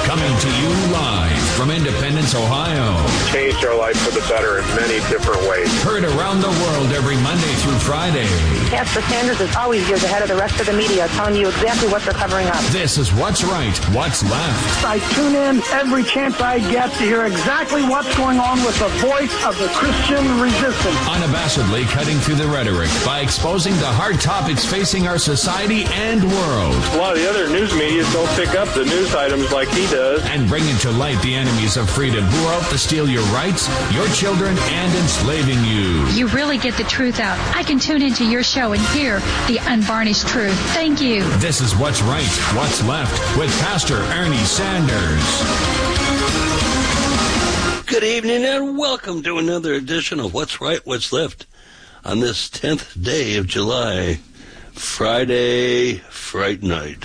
Coming to you live from Independence, Ohio. Changed our life for the better in many different ways. Heard around the world every Monday through Friday. Pastor Sanders is always years ahead of the rest of the media, telling you exactly what they're covering up. This is What's Right, What's Left. I tune in every chance I get to hear exactly what's going on with the voice of the Christian resistance. Unabashedly cutting through the rhetoric by exposing the hard topics facing our society and world. A lot of the other news media don't pick up the news items like he does. And bringing to light the enemies of freedom who are out to steal your rights, your children, and enslaving you. You really get the truth out. I can tune into your show and hear the unvarnished truth. Thank you. This is What's Right, What's Left with Pastor Ernie Sanders. Good evening and welcome to another edition of What's Right, What's Left on this 10th day of July, Friday, Fright Night.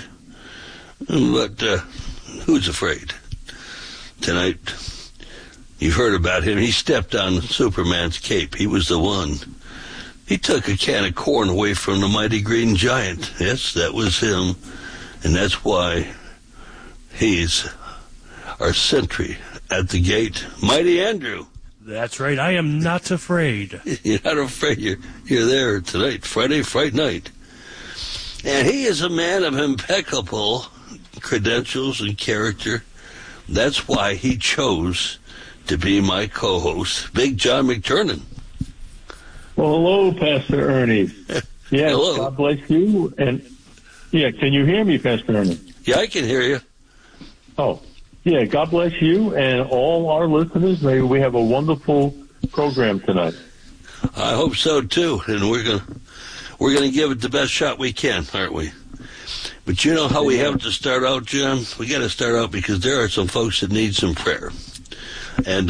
But who's afraid? Tonight, you've heard about him. He stepped on Superman's cape. He was the one. He took a can of corn away from the mighty green giant. Yes, that was him. And that's why he's our sentry at the gate. Mighty Andrew. That's right. I am not afraid. You're not afraid. You're there tonight, Friday, Fright Night. And he is a man of impeccable credentials and character. That's why he chose to be my co-host, Big John McTurnan. Well, hello, Pastor Ernie. Yes, hello. God bless you. And yeah, can you hear me, Pastor Ernie? Yeah, I can hear you. Oh, yeah. God bless you and all our listeners. May we have a wonderful program tonight. I hope so too. And we're gonna give it the best shot we can, aren't we? But you know how we have to start out, John? We got to start out because there are some folks that need some prayer. And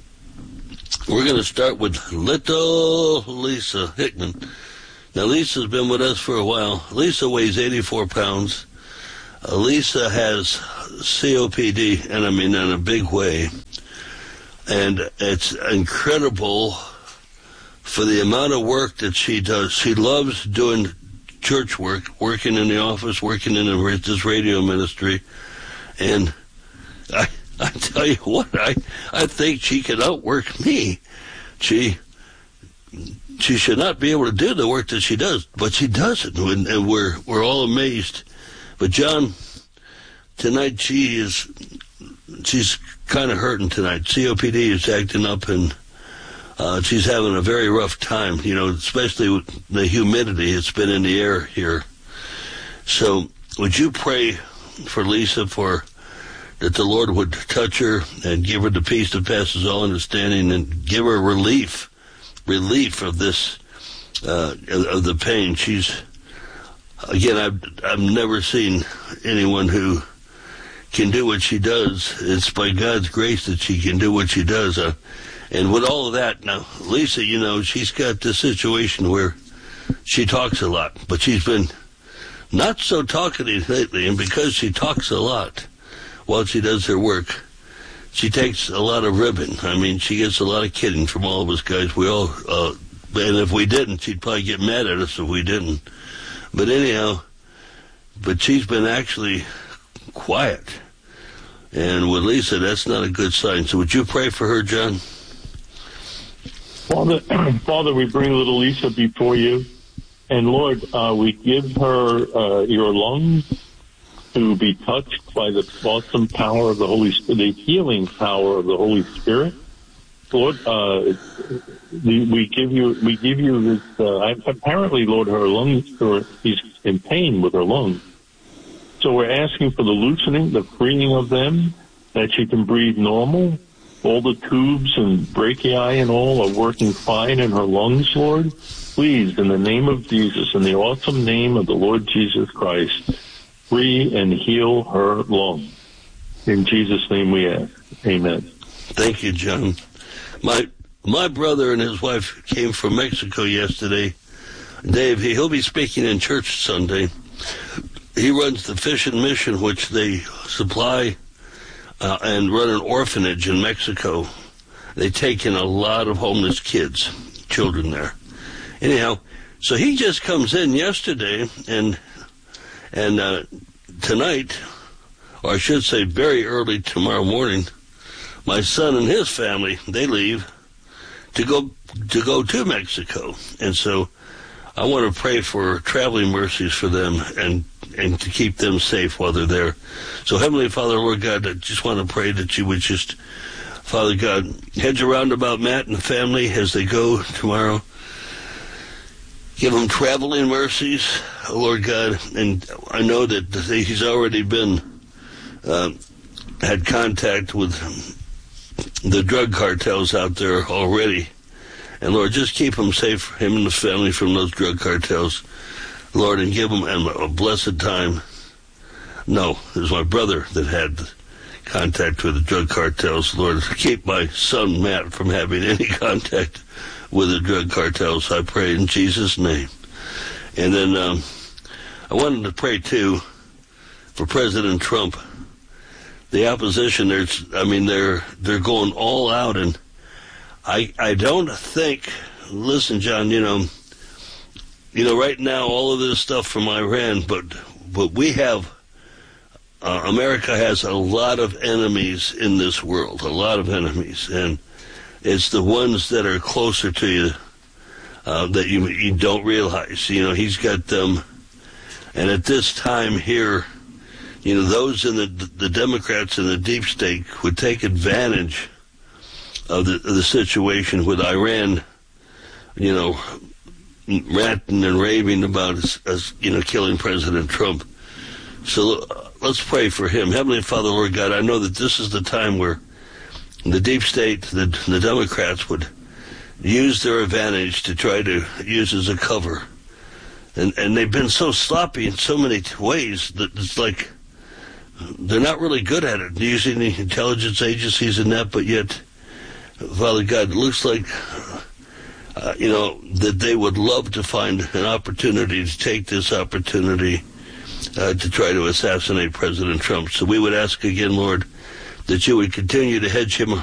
we're going to start with little Lisa Hickman. Now, Lisa's been with us for a while. Lisa weighs 84 pounds. Lisa has COPD, and I mean in a big way. And it's incredible for the amount of work that she does. She loves doing church work, working in the office, working in this radio ministry, and I tell you what, I think she can outwork me. She should not be able to do the work that she does, but she does it, and we're all amazed. But John, tonight she's kind of hurting tonight. COPD is acting up, and she's having a very rough time, especially with the humidity that's been in the air here. So would you pray for Lisa that the Lord would touch her and give her the peace that passes all understanding and give her relief of this, of the pain. I've never seen anyone who can do what she does. It's by God's grace that she can do what she does. And with all of that, now, Lisa, she's got this situation where she talks a lot, but she's been not so talkative lately, and because she talks a lot while she does her work, she takes a lot of ribbon. I mean, she gets a lot of kidding from all of us guys. We all, and if we didn't, she'd probably get mad at us if we didn't. But anyhow, she's been actually quiet. And with Lisa, that's not a good sign. So would you pray for her, John? Father, we bring little Lisa before you. And Lord, we give her your lungs to be touched by the awesome power of the Holy Spirit, the healing power of the Holy Spirit. Lord, we give you this, apparently, Lord, her lungs, she's in pain with her lungs. So we're asking for the loosening, the freeing of them, that she can breathe normal. All the tubes and brachii and all are working fine in her lungs, Lord. Please, in the name of Jesus, in the awesome name of the Lord Jesus Christ, free and heal her lungs. In Jesus' name we ask. Amen. Thank you, John. My brother and his wife came from Mexico yesterday. Dave, he'll be speaking in church Sunday. He runs the Fish and Mission, which they supply and run an orphanage in Mexico. They take in a lot of homeless kids, children there. Anyhow, so he just comes in yesterday, and tonight, or I should say very early tomorrow morning, my son and his family, they leave to go to Mexico. And so I want to pray for traveling mercies for them and to keep them safe while they're there. So Heavenly Father, Lord God, I just want to pray that you would just, Father God, hedge around about Matt and the family as they go tomorrow. Give them traveling mercies, Lord God. And I know that he's already been, had contact with the drug cartels out there already. And Lord, just keep him safe, him and his family, from those drug cartels, Lord, and give him a blessed time. No, it was my brother that had contact with the drug cartels. Lord, keep my son Matt from having any contact with the drug cartels, I pray in Jesus' name. And then I wanted to pray, too, for President Trump. The opposition, they're going all out, and I don't think, listen, John, you know, right now all of this stuff from Iran, but we have, America has a lot of enemies in this world, a lot of enemies, and it's the ones that are closer to you that you don't realize. You know, he's got them, and at this time here, you know, those in the Democrats in the deep state would take advantage of the situation with Iran, you know, ranting and raving about us, you know, killing President Trump. So let's pray for him. Heavenly Father, Lord God, I know that this is the time where the deep state, the Democrats would use their advantage to try to use as a cover. And they've been so sloppy in so many ways that it's like they're not really good at it, using the intelligence agencies and that, but yet, Father God, it looks like, you know, that they would love to find an opportunity to take this opportunity to try to assassinate President Trump. So we would ask again, Lord, that you would continue to hedge him